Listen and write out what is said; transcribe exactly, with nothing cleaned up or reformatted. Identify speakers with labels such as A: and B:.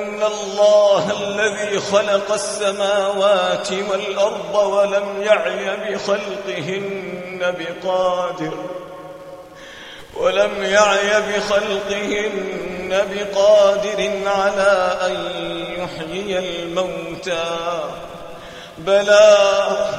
A: إن الله الذي خلق السماوات والأرض ولم يعي بخلقهن بقادر ولم يعي بخلقهن بقادر على أن يحيي الموتى بلى